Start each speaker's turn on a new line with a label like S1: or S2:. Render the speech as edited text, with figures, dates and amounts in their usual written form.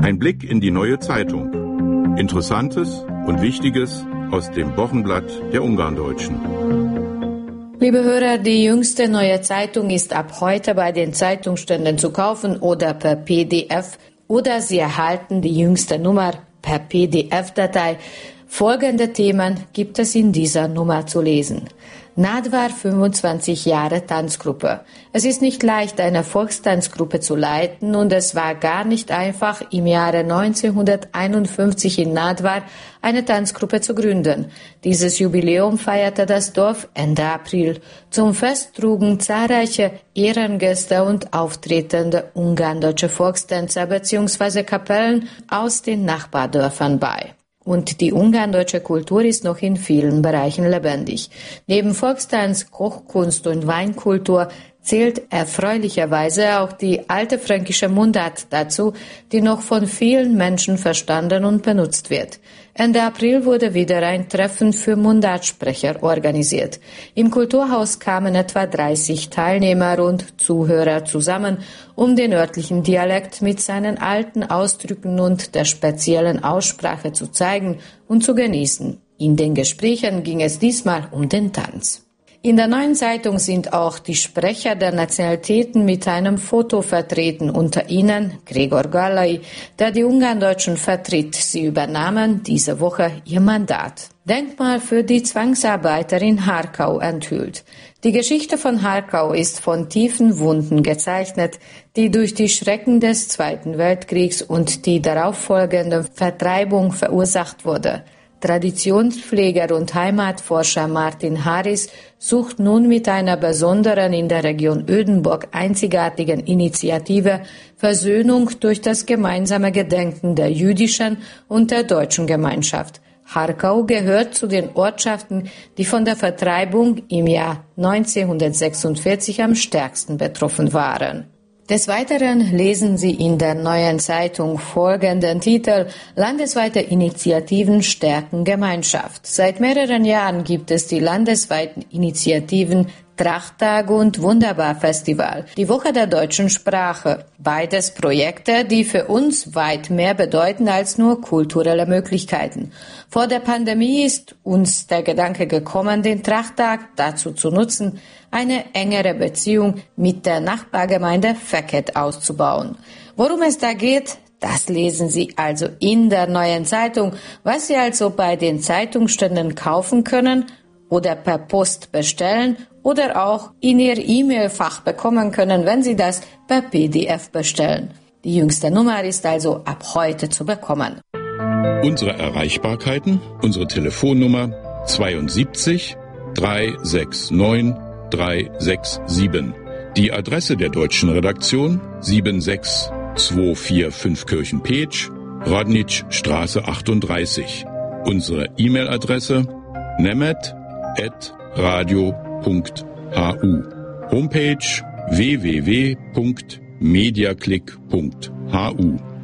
S1: Ein Blick in die Neue Zeitung. Interessantes und Wichtiges aus dem Wochenblatt der Ungarndeutschen.
S2: Liebe Hörer, die jüngste Neue Zeitung ist ab heute bei den Zeitungsständen zu kaufen oder per PDF, oder Sie erhalten die jüngste Nummer per PDF-Datei. Folgende Themen gibt es in dieser Nummer zu lesen. Nadvar 25 Jahre Tanzgruppe. Es ist nicht leicht, eine Volkstanzgruppe zu leiten, und es war gar nicht einfach, im Jahre 1951 in Nadvar eine Tanzgruppe zu gründen. Dieses Jubiläum feierte das Dorf Ende April. Zum Fest trugen zahlreiche Ehrengäste und auftretende ungardeutsche Volkstänzer bzw. Kapellen aus den Nachbardörfern bei. Und die ungardeutsche Kultur ist noch in vielen Bereichen lebendig. Neben Volkstanz, Kochkunst und Weinkultur zählt erfreulicherweise auch die alte fränkische Mundart dazu, die noch von vielen Menschen verstanden und benutzt wird. Ende April wurde wieder ein Treffen für Mundartsprecher organisiert. Im Kulturhaus kamen etwa 30 Teilnehmer und Zuhörer zusammen, um den örtlichen Dialekt mit seinen alten Ausdrücken und der speziellen Aussprache zu zeigen und zu genießen. In den Gesprächen ging es diesmal um den Tanz. In der Neuen Zeitung sind auch die Sprecher der Nationalitäten mit einem Foto vertreten, unter ihnen Gregor Gallai, der die Ungarndeutschen vertritt. Sie übernahmen diese Woche ihr Mandat. Denkmal für die Zwangsarbeiter in Harkau enthüllt. Die Geschichte von Harkau ist von tiefen Wunden gezeichnet, die durch die Schrecken des Zweiten Weltkriegs und die darauffolgende Vertreibung verursacht wurde. Traditionspfleger und Heimatforscher Martin Harris sucht nun mit einer besonderen, in der Region Ödenburg einzigartigen Initiative Versöhnung durch das gemeinsame Gedenken der jüdischen und der deutschen Gemeinschaft. Harkau gehört zu den Ortschaften, die von der Vertreibung im Jahr 1946 am stärksten betroffen waren. Des Weiteren lesen Sie in der Neuen Zeitung folgenden Titel: Landesweite Initiativen stärken Gemeinschaft. Seit mehreren Jahren gibt es die landesweiten Initiativen Trachttag und Wunderbar-Festival, die Woche der deutschen Sprache. Beides Projekte, die für uns weit mehr bedeuten als nur kulturelle Möglichkeiten. Vor der Pandemie ist uns der Gedanke gekommen, den Trachttag dazu zu nutzen, eine engere Beziehung mit der Nachbargemeinde Feket auszubauen. Worum es da geht, das lesen Sie also in der Neuen Zeitung, was Sie also bei den Zeitungsständen kaufen können oder per Post bestellen oder auch in Ihr E-Mail-Fach bekommen können, wenn Sie das per PDF bestellen. Die jüngste Nummer ist also ab heute zu bekommen.
S1: Unsere Erreichbarkeiten, unsere Telefonnummer 72 369 367. Die Adresse der deutschen Redaktion 76245 Kirchenpetsch, Rodnitschstraße 38. Unsere E-Mail-Adresse nemet@radio.hu. Homepage www.mediaclick.hu.